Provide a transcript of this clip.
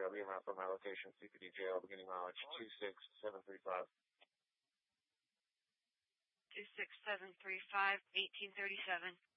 I'll be around for my location, CPD jail, beginning mileage 26735. 26735, 1837.